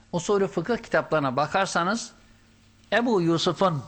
usulü fıkıh kitaplarına bakarsanız Ebu Yusuf'un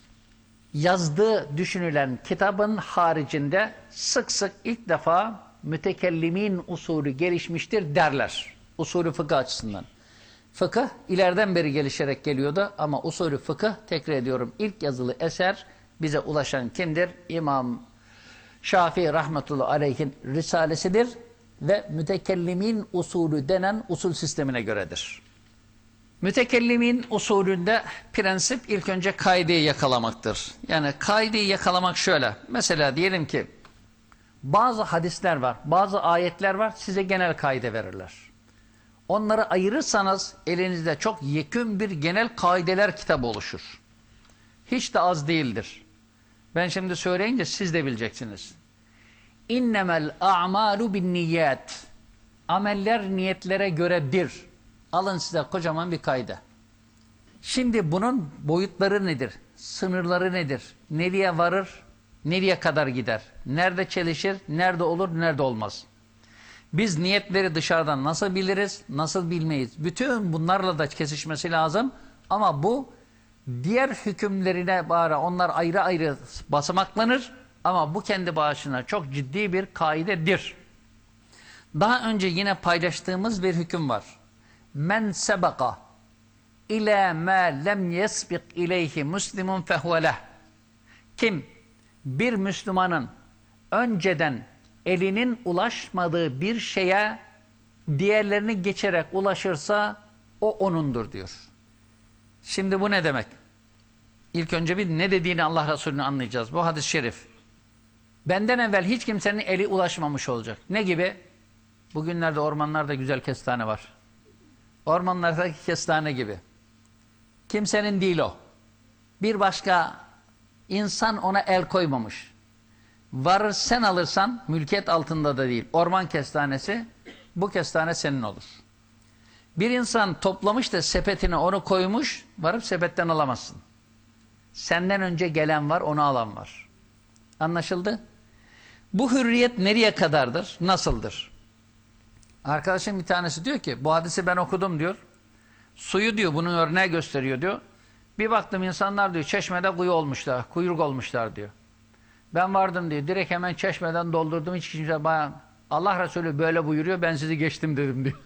yazdığı düşünülen kitabın haricinde sık sık ilk defa mütekellimin usulü gelişmiştir derler. Usulü fıkıh açısından. Fıkıh ileriden beri gelişerek geliyordu ama usulü fıkıh, tekrar ediyorum, ilk yazılı eser bize ulaşan kimdir? İmam Şafii rahmetullahi aleyhin risalesidir ve mütekellimin usulü denen usul sistemine göredir. Mütekellimin usulünde prensip ilk önce kaideyi yakalamaktır. Yani kaideyi yakalamak şöyle. Mesela diyelim ki bazı hadisler var, bazı ayetler var, size genel kaide verirler. Onları ayırırsanız elinizde çok yekün bir genel kaideler kitabı oluşur. Hiç de az değildir. Ben şimdi söyleyince siz de bileceksiniz. İnnemel a'malu bin niyet. Ameller niyetlere göredir. Alın size kocaman bir kaide. Şimdi bunun boyutları nedir? Sınırları nedir? Nereye varır? Nereye kadar gider? Nerede çelişir? Nerede olur? Nerede olmaz? Biz niyetleri dışarıdan nasıl biliriz? Nasıl bilmeyiz? Bütün bunlarla da kesişmesi lazım. Ama bu diğer hükümlerine bari onlar ayrı ayrı basamaklanır. Ama bu kendi başına çok ciddi bir kaidedir. Daha önce yine paylaştığımız bir hüküm var. Men sebeka ila ma lem yesbik ileyhi muslimun fehuve leh. Kim bir Müslümanın önceden elinin ulaşmadığı bir şeye diğerlerini geçerek ulaşırsa o onundur diyor. Şimdi bu ne demek? İlk önce bir ne dediğini Allah Resulü'nü anlayacağız. Bu hadis-i şerif. Benden evvel hiç kimsenin eli ulaşmamış olacak. Ne gibi? Bugünlerde ormanlarda güzel kestane var. Ormanlardaki kestane gibi. Kimsenin değil o. Bir başka insan ona el koymamış. Varır sen alırsan, mülkiyet altında da değil, orman kestanesi, bu kestane senin olur. Bir insan toplamış da sepetine onu koymuş, varıp sepetten alamazsın. Senden önce gelen var, onu alan var. Anlaşıldı? Bu hürriyet nereye kadardır, nasıldır? Arkadaşım bir tanesi diyor ki, bu hadisi ben okudum diyor. Suyu diyor, bunun örneği gösteriyor diyor. Bir baktım insanlar diyor, çeşmede kuyu olmuşlar, kuyruk olmuşlar diyor. Ben vardım diyor, direkt hemen çeşmeden doldurdum, hiç kimse bana, Allah Resulü böyle buyuruyor, ben sizi geçtim dedim diyor.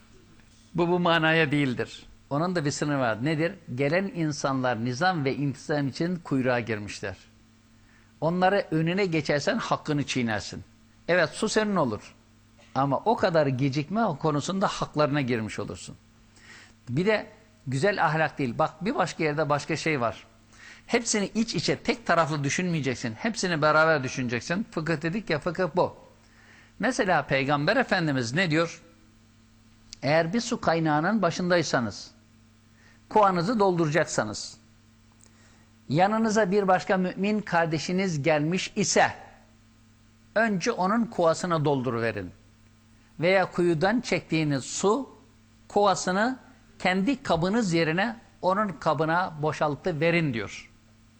Bu manaya değildir. Onun da bir sınırı var. Nedir? Gelen insanlar nizam ve intizam için kuyruğa girmişler. Onları önüne geçersen hakkını çiğnersin. Evet, su senin olur. Ama o kadar gecikme konusunda haklarına girmiş olursun. Bir de güzel ahlak değil. Bak bir başka yerde başka şey var. Hepsini iç içe tek taraflı düşünmeyeceksin. Hepsini beraber düşüneceksin. Fıkıh dedik ya, fıkıh bu. Mesela Peygamber Efendimiz ne diyor? Eğer bir su kaynağının başındaysanız, kovanızı dolduracaksanız, yanınıza bir başka mümin kardeşiniz gelmiş ise, önce onun kovasını dolduruverin. Veya kuyudan çektiğiniz su, kovasını kendi kabınız yerine onun kabına boşalttı verin diyor.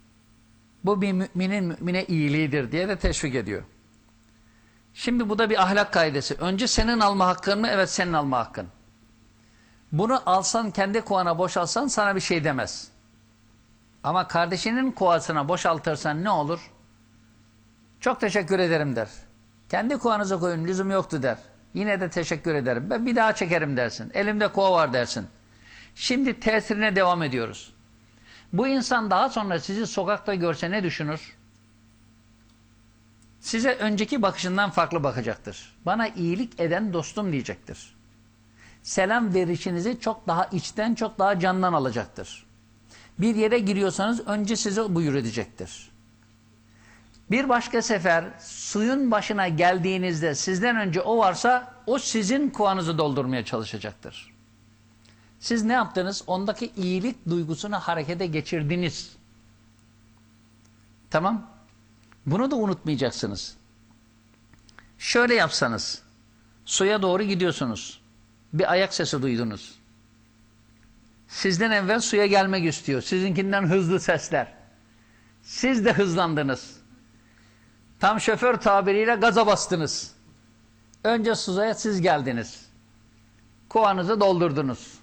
Bu bir müminin mümine iyiliğidir diye de teşvik ediyor. Şimdi bu da bir ahlak kaidesi. Önce senin alma hakkın mı? Evet, senin alma hakkın. Bunu alsan, kendi kovana boşalsan sana bir şey demez. Ama kardeşinin kovasına boşaltırsan ne olur? Çok teşekkür ederim der. Kendi kovanıza koyun, lüzum yoktu der. Yine de teşekkür ederim. Ben bir daha çekerim dersin. Elimde kova var dersin. Şimdi tesirine devam ediyoruz. Bu insan daha sonra sizi sokakta görse ne düşünür? Size önceki bakışından farklı bakacaktır. Bana iyilik eden dostum diyecektir. Selam verişinizi çok daha içten, çok daha candan alacaktır. Bir yere giriyorsanız önce size buyur edecektir. Bir başka sefer suyun başına geldiğinizde sizden önce o varsa o sizin kovanızı doldurmaya çalışacaktır. Siz ne yaptınız? Ondaki iyilik duygusunu harekete geçirdiniz. Tamam. Bunu da unutmayacaksınız. Şöyle yapsanız, suya doğru gidiyorsunuz. Bir ayak sesi duydunuz. Sizden evvel suya gelmek istiyor. Sizinkinden hızlı sesler. Siz de hızlandınız. Tam şoför tabiriyle gaza bastınız. Önce suya siz geldiniz. Kovanızı doldurdunuz.